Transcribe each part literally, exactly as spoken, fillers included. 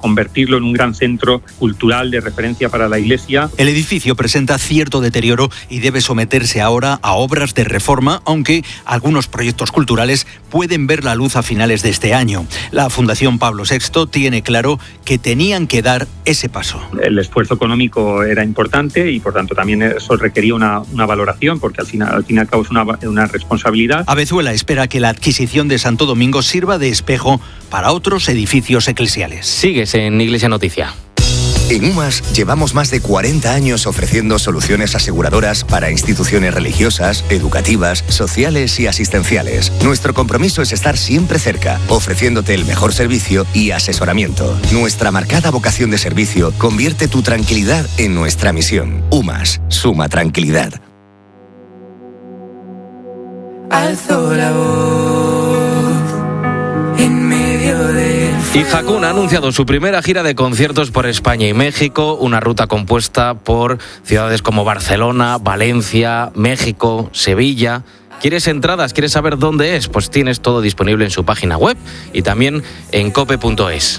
convertirlo en un gran centro cultural de referencia para la Iglesia. El edificio presenta cierto deterioro y debe someterse ahora a obras de reforma, aunque algunos proyectos culturales pueden ver la luz a finales de este año. La Fundación Pablo sexto tiene claro que tenían que dar ese paso. El esfuerzo económico era importante y por tanto también eso requería una, una valoración, porque al final, al fin y al cabo es una, una responsabilidad. Abezuela espera que la adquisición de Santo Domingo sirva de espejo para otros edificios eclesiales. Sigues en Iglesia Noticia. En UMAS llevamos más de cuarenta años ofreciendo soluciones aseguradoras para instituciones religiosas, educativas, sociales y asistenciales. Nuestro compromiso es estar siempre cerca, ofreciéndote el mejor servicio y asesoramiento. Nuestra marcada vocación de servicio convierte tu tranquilidad en nuestra misión. UMAS, suma tranquilidad. Alzo la voz en medio de... Y Hakun ha anunciado su primera gira de conciertos por España y México, una ruta compuesta por ciudades como Barcelona, Valencia, México, Sevilla. ¿Quieres entradas? ¿Quieres saber dónde es? Pues tienes todo disponible en su página web y también en cope punto es.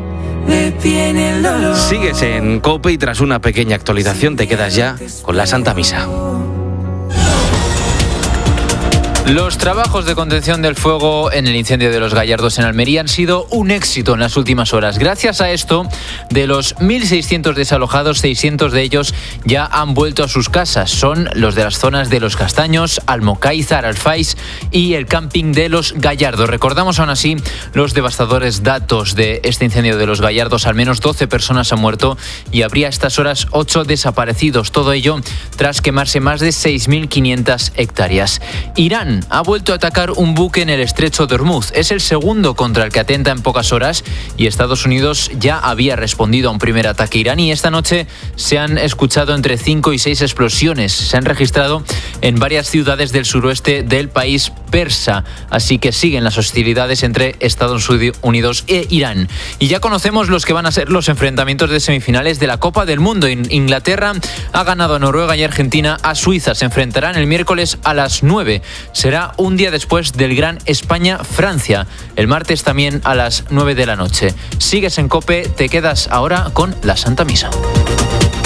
Sigues en COPE y tras una pequeña actualización te quedas ya con la Santa Misa. Los trabajos de contención del fuego en el incendio de Los Gallardos en Almería han sido un éxito en las últimas horas. Gracias a esto, de los mil seiscientos desalojados, seiscientos de ellos ya han vuelto a sus casas. Son los de las zonas de Los Castaños, Almocáizar, Alfaiz y el camping de Los Gallardos. Recordamos aún así los devastadores datos de este incendio de Los Gallardos. Al menos doce personas han muerto y habría a estas horas ocho desaparecidos. Todo ello tras quemarse más de seis mil quinientas hectáreas. Irán ha vuelto a atacar un buque en el estrecho de Hormuz. Es el segundo contra el que atenta en pocas horas y Estados Unidos ya había respondido a un primer ataque iraní. Esta noche se han escuchado entre cinco y seis explosiones. Se han registrado en varias ciudades del suroeste del país persa. Así que siguen las hostilidades entre Estados Unidos e Irán. Y ya conocemos los que van a ser los enfrentamientos de semifinales de la Copa del Mundo. Inglaterra ha ganado a Noruega y Argentina. A Suiza se enfrentarán el miércoles a las nueve. Será un día después del Gran España-Francia, el martes también a las nueve de la noche. Sigues en COPE, te quedas ahora con la Santa Misa.